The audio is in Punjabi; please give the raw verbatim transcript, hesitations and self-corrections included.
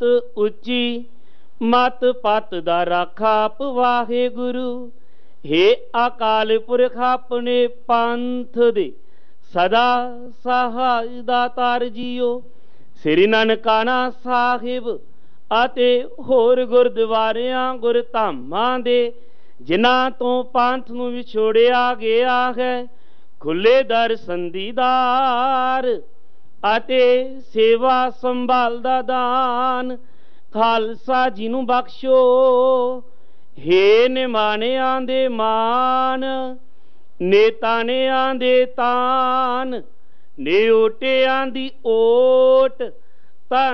ਛੱਤ ਉੱਚੀ ਮਤ ਪਤ ਦਾ ਰਾਖਾ ਆਪ ਵਾਹਿਗੁਰੂ। हे ਅਕਾਲ ਪੁਰਖ ਆਪਣੇ ਪੰਥ ਦੇ ਸਦਾ ਸਹਾਇ ਦਾਤਾਰ ਜੀਓ। ਸ੍ਰੀ ਨਨਕਾਣਾ ਸਾਹਿਬ ਅਤੇ ਹੋਰ ਗੁਰਦੁਆਰਿਆਂ ਗੁਰਧਾਮਾਂ ਦੇ ਜਿਨ੍ਹਾਂ ਤੋਂ ਪੰਥ ਨੂੰ ਵਿਛੋੜਿਆ ਗਿਆ ਹੈ, ਖੁੱਲੇ ਦਰਸ਼ਨ ਦੀਦਾਰ ਅਤੇ ਸੇਵਾ ਸੰਭਾਲ ਦਾ ਦਾਨ ਖਾਲਸਾ ਜੀ ਨੂੰ ਬਖਸ਼ੋ। ਹੇ ਨਿਮਾਣਿਆਂ ਦੇ ਮਾਨ, ਨੇਤਾਣਿਆਂ ਦੇ ਤਾਨ, ਨਿਓਟਿਆਂ ਦੀ ਓਟ,